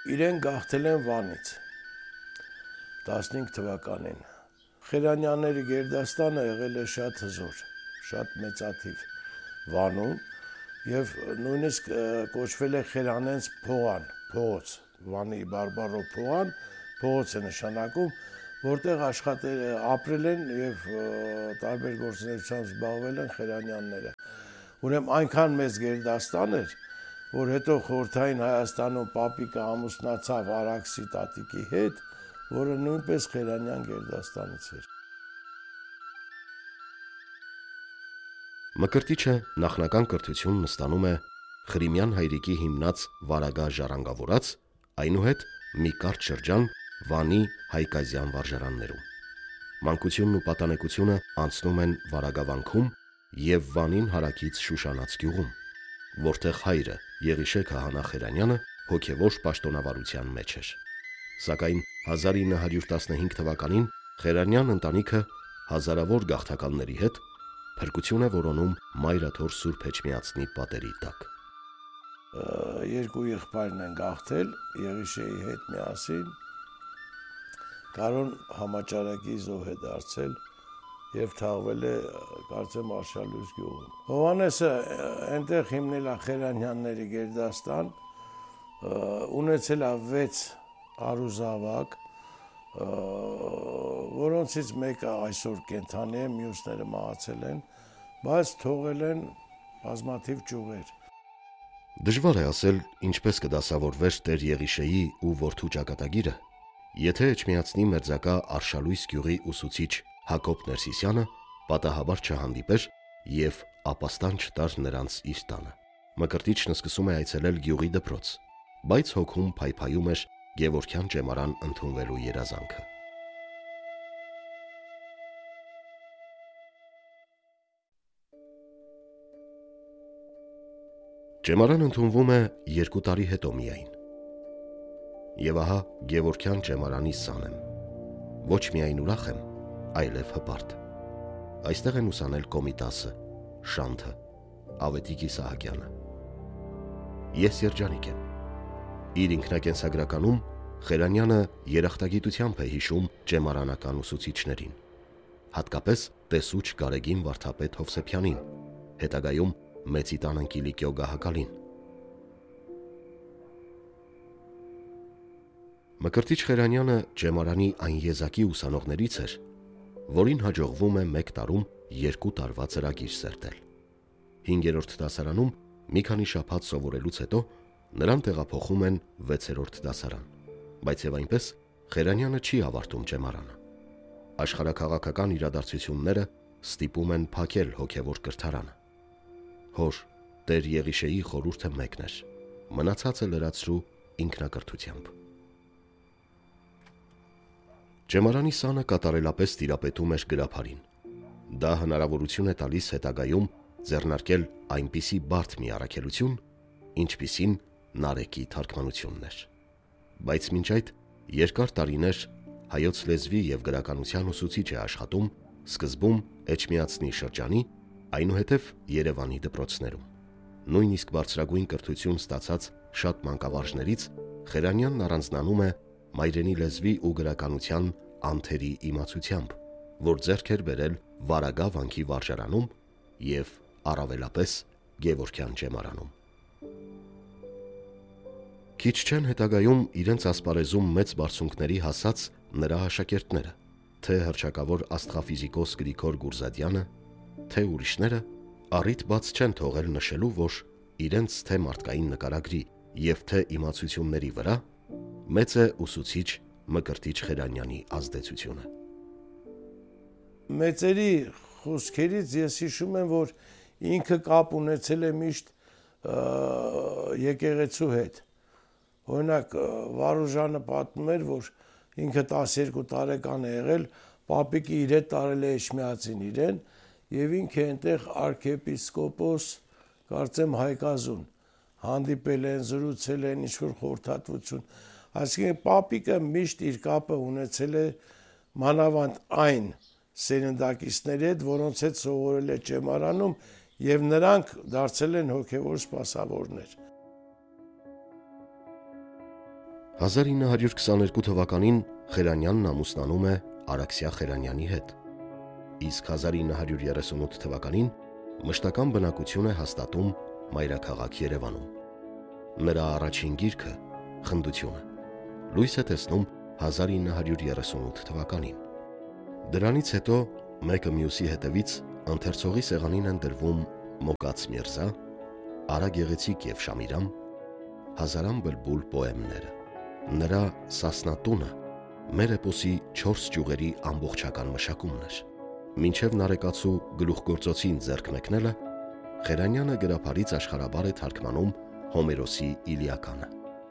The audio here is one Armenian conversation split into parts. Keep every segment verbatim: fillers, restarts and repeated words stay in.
Իրեն գաղթել են Վանից տասնհինգ թվականին։ Խերանյանների գերդաստանը եղել է շատ հզոր, շատ մեծաթիվ Վանում եւ նույնիսկ կոչվել է Խերանենց փողան, փողոց, Վանի բարբառով փողան, փողոց է նշանակում, որտեղ աշխատել ապրել են եւ տարբեր գործունեությամբ զբաղվել են խերանյանները։ Ուրեմն այնքան մեծ գերդաստան էր, որ հետո խորհրդային Հայաստանում պապիկը ամուսնացավ Արաքսի տատիկի հետ, որը նույնպես Խերանյան գերդաստանից էր։ Մկրտիչը նախնական կրթությունն ստանում է Խրիմյան հայրիկի հիմնած Վարագա ժառանգավորած, այնուհետ մի կարճ շրջան Վանի հայկազյան վարժարաններում։ Մանկությունն ու պատանեկությունը անցնում են Վարագավանքում եւ Վանին հարակից Շուշանաց գյուղում, որտեղ հայրը Եղիշե քահանա Խերանյանը հոգևոր պաշտոնավարության մեջ էր։ Սակայն հազար ինը հարյուր տասնհինգ թվականին Խերանյան ընտանիքը հազարավոր գաղթականների հետ փրկություն է որոնում Մայրաթոր Սուրբ Էջմիածնի պատերի տակ։ Երկու եղբայրն են գաղթել Եղիշեի հետ միասին, Կարոն համաճարակի զոհ է դարձել եւ թաղվել է, կարծեմ, Արշալույս գյուղում։ Հովհաննեսը այնտեղ հիմնել է Խերանյանների գերդաստան, ունեցել է վեց առուզավակ, որոնցից մեկը այսօր կենդանի է, մյուսները մահացել են, բայց թողել են բազմաթիվ ճյուղեր։ Դժվար է ասել, ինչպես կդասավորվեր Տեր Եղիշեի ու որդու ճակատագիրը, եթե Էջմիածնի մերձակա Արշալույս գյուղի ուսուցիչ Հակոբ Ներսիսյանը պատահաբար չհանդիպեր եւ ապաստան չտար նրանց իր տանը։ Մկրտիչն սկսում է այցելել գյուղի դպրոց, բայց հոգում փայփայում էր Գևորգյան ճեմարան ընդունվելու երազանքը։ Ճեմարան ընդունվում է երկու տարի հետո միայն։ Եվ ահա Գևորգյան ճեմարանի սան եմ։ Ոչ միայն ուրախ եմ, այլև հպարտ։ Այստեղ են ուսանել Կոմիտասը, Շանթը, Ավետիք Իսահակյանը։ Ես երջանիկ եմ։ Իր ինքնակենսագրականում Խերանյանը երախտագիտությամբ է հիշում ճեմարանական ուսուցիչներին, հատկապես տեսուչ Գարեգին Վարդապետ Հովսեփյանին, հետագայում Մեծիտան Կիլիկիո Գահակալին։ Մկրտիչ Խերանյանը ճեմարանի այն եզակի ուսանողներից էր, որին հաջողվում է մեկ տարում երկու տարվա ծրագիր սերտել։ Հինգերորդ դասարանում մի քանի շաբաթ սովորելուց հետո նրան տեղափոխում են վեցերորդ դասարան, բայց եւ այնպես Խերանյանը չի ավարտում ճեմարանը։ Աշխարհաքաղաքական իրադարձությունները ստիպում են փակել հոգևոր կրթարանը։ Հոր Տեր Եղիշեի խորհուրդը մեկն էր. մնացածը լրացրու ինքնակրթությամբ։ Ճեմարանի սանը կատարելապես տիրապետում էր գրաբարին։ Դա հնարավորություն է տալիս հետագայում ձեռնարկել այնպիսի բարդ մի առաքելություն, ինչպիսին Նարեկի թարգմանությունն էր։ Բայց մինչ այդ երկար տարիներ հայոց լեզվի եւ գրականության ուսուցիչ է աշխատում սկզբում Էջմիածնի շրջանի, այնուհետև Երևանի դպրոցներում։ Նույնիսկ բարձրագույն կրթություն ստացած շատ մանկավարժներից Խերանյանն առանձնանում է մայրենի լեզվի ու գրականության անթերի իմացությամբ, որ ձեռք էր բերել Վարագա վանքի վարժարանում եւ առավելապես Գևորգյան ճեմարանում։ Քիչ չեն հետագայում իրենց ասպարեզում մեծ բարձունքների հասած նրա աշակերտները, թե հռչակավոր աստղաֆիզիկոս Գրիգոր Գուրզադյանը, թե ուրիշները առիթ բաց չեն թողել նշելու, որ իրենց թե մարդկային նկարագրի եւ թե իմացությունների վրա մեծ է ուսուցիչ Մկրտիչ Խերանյանի ազդեցությունը։ Մեծերի խոսքերից ես հիշում եմ, որ ինքը կապ ունեցել է միշտ եկեղեցու հետ։ Օրինակ Վարուժանը պատմում էր, որ ինքը տասներկու տարեկան է եղել, պապիկը իր հետ տարել է Էջմիածին իրեն, եւ ինքը այնտեղ արքեպիսկոպոս, կարծեմ Հայկազուն, հանդիպել են, զրուցել են, ինչ-որ խորհրդատվություն։ Այսինքն պապիկը միշտ իր կապը ունեցել է մանավանդ այն սերնդակիցների հետ, որոնց հետ սովորել է ճեմարանում, եւ նրանք դարձել են հոգևոր սպասավորներ։ հազար ինը հարյուր քսաներկու թվականին Խերանյանն ամուսնանում է Արաքսիա Խերանյանի հետ, իսկ հազար ինը հարյուր երեսունութ թվականին մշտական բնակություն է հաստատում մայրաքաղաք Երևանում։ Նրա առաջին գիրքը «Խնդությունը» լույս է տեսնում հազար ինը հարյուր երեսունութ թվականին։ Դրանից հետո մեկը մյուսի հետևից ընթերցողի սեղանին են դրվում Մոկաց Միրզա, Արա Գեղեցիկ և Շամիրամ, Հազարան բլբուլ պոեմները։ Նրա «Սասնատունը» մեր էպոսի չորս ճյուղերի ամբողջական մշակումն էր։ Մինչև Նարեկացու գլուխգործոցին ձեռք մեկնելը Խերանյանը գրաբարից աշխարհաբար է թարգմանում Հոմերոսի Իլիականը։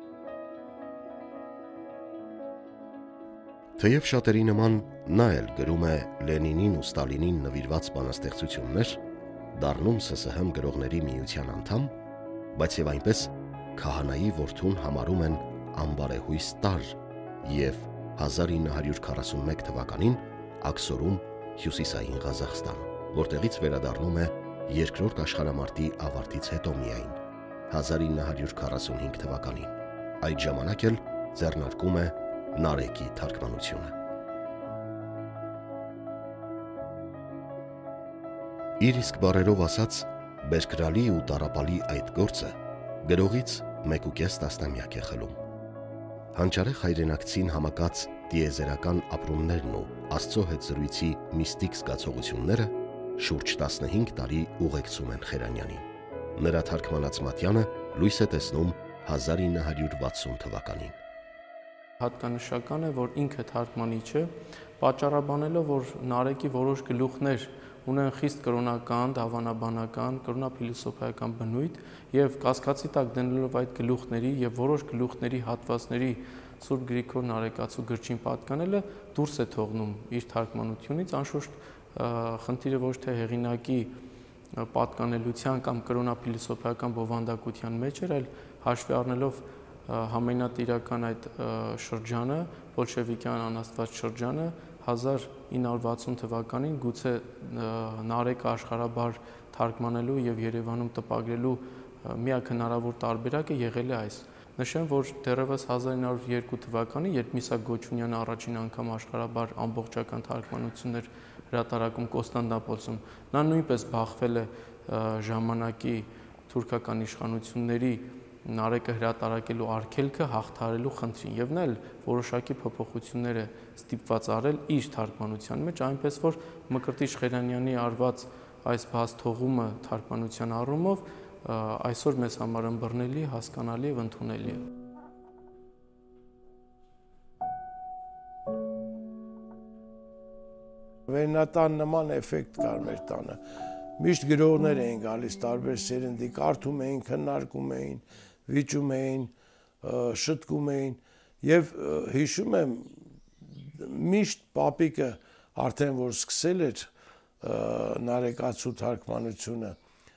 Թեև շատերի նման նա էլ գրում է Լենինին ու Ստալինին նվիրված բանաստեղծություններ, դառնում ՍՍՀ գրողների միության անդամ, բայց եւ այնպես քահանայի որդուն համարում են անբարեհույս տարր եւ հազար ինը հարյուր քառասունմեկ թվականին աքսորում Հյուսիսային Ղազախստան, որտեղից վերադառնում է Երկրորդ աշխարհամարտի ավարտից հետո միայն հազար ինը հարյուր քառասունհինգ թվականին։ Այդ ժամանակ էլ ձեռնարկում է Նարեկի թարգմանությունը։ Իր իսկ բառերով ասած, բերկրալի ու տառապալի այդ գործը գրողից մեկուկես տասնամյակ է խլում։ Հանճարեղ հայրենակցին համակած տիեզերական ապրումներն ու Աստծո հետ զրույցի միստիկ զգացողությունները շուրջ տասնհինգ տարի ուղեկցում են Խերանյանին։ Նրա թարգմանած Մատյանը լույս է տեսնում հազար ինը հարյուր վաթսուն թվականին։ Հատկանշական է, որ ինքը թարգմանիչը պատճառաբանելով, որ Նարեկի որոշ գլուխներ ունեն խիստ կրոնական, դավանաբանական, կրոնափիլիսոփայական բնույթ եւ կասկածի տակ դնելով այդ գլուխների եւ որոշ գլուխների հատվածների Սուրբ Գրիգոր Նարեկացու գրչին պատկանելը դուրս է թողնում իր թարգմանությունից, անշուշտ խնդիրը ոչ թե հեղինակի պատկանելության կամ կրոնափիլիսոփայական բովանդակության մեջ էր, այլ հաշվի առնելով համայնատիրական այդ շրջանը, բոլշևիկյան անաստված շրջանը, հազար ինը հարյուր վաթսուն թվականին գուցե Նարեկը աշխարհաբար թարգմանելու եւ Երևանում տպագրելու միակ հնարավոր տարբերակը եղել է այս։ Նշեմ, որ դեռևս հազար ինը հարյուր երկու թվականին, երբ Միսակ Գոչունյանը առաջին անգամ աշխարհաբար ամբողջական թարգմանություններ հրատարակում Կոստանդնապոլսում, նա նույնպես բախվել է ժամանակի թուրքական իշխանությունների Նարեկը հրատարակելու արգելքը հաղթահարելու խնդրին եւ նա էլ որոշակի փոփոխություններ է ստիպված արել իր թարգմանության մեջ, այնպես որ Մկրտիչ Խերանյանի արված այս բացթողումը թարգմանության առումով այսօր մեզ համար ըմբռնելի, հասկանալի եւ ընդունելի է։ Վերնատան նման էֆեկտ կար մեր տանը։ Միշտ գրողներ էին գալիս տարբեր սերնդի, կարդում էին, քննարկում էին, վիճում էին, շտկում էին եւ հիշում եմ միշտ պապիկը արդեն որ սկսել էր Նարեկացու թարգմանությունը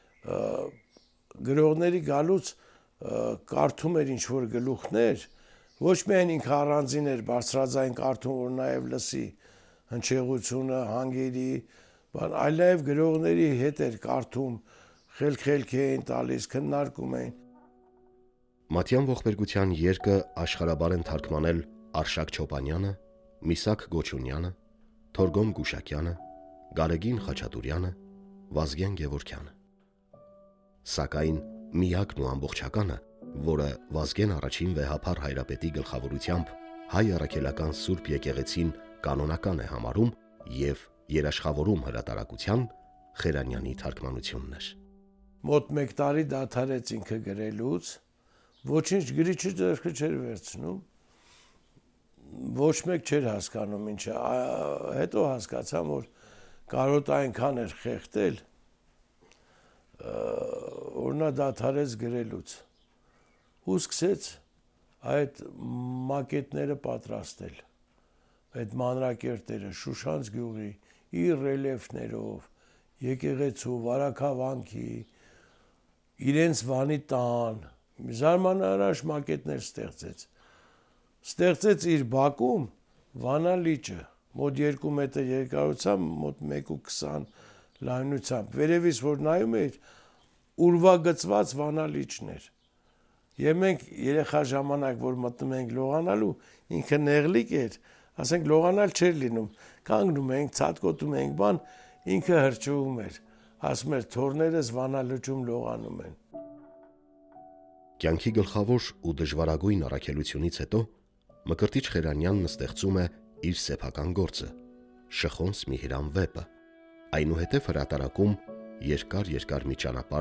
գրողների գալուց կարդում էր ինչ որ գլուխներ, ոչ միայն ինքը առանձին էր բարձրաձայն կարդում, որ նաեւ լսի հնչեղությունը, հանգերի, բան, այլ նաեւ գրողների հետ էր կարդում, խելք-խելք էին տալիս, քննարկում էին։ Մատյան ողբերգության երկը աշխարհաբար են թարգմանել Արշակ Չոպանյանը, Միսակ Գոչունյանը, Թորգոմ Գուշակյանը, Գարեգին Խաչատուրյանը, Վազգեն Գևորգյանը։ Սակայն միակն ու ամբողջականը, որը Վազգեն առաջին վեհափառ հայրապետի գլխավորությամբ հայ առաքելական Սուրբ եկեղեցին կանոնական է համարում եւ երաշխավորում հրատարակության, Խերանյանի թարգմանությունն էր։ Մոտ մեկ տարի դադարեց ինքը գրելուց, ոչինչ գրիչը ձեռքը չէր վերցնում, ոչ մեկ չէր հասկանում ինչը, հետո հասկացամ, որ կարոտ այնքան էր խեղդել, որ նա դադարեց գրելուց ու սկսեց այդ մակետները պատրաստել, այդ մանրակերտերը Շուշանց գյուղի իր ռելիեֆներով, եկեղեցու, վարակավանքի, իրենց վանի տան, զարմանահրաշ մակետներ ստեղծեց։ Ստեղծեց իր բակում վանա լիճը, մոտ երկու մետր երկարությամբ, մոտ մեկ ու քսան լայնությամբ, վերևից որ նայում էր ուրվագծված վանա լիճներ։ Եվ մենք երեխա ժամանակ, որ մտնում ենք լողանալու, ինքը նեղլիկ էր, ասենք լողանալ չէր լինում, կանգնում ենք, ցածկոտում ենք, բան, ինքը հրճվում էր, ասում էր թորներս վանա լճում լողանում են։ Կյանքի գլխավոր ու դժվարագույն առաքելությունից հետո Մկրտիչ Խերանյանն ստեղծում է իր սեփական գործը՝ Շխոնց Միհրան վեպը, այնուհետև հրատարակում երկար-երկար մի ճանապարհ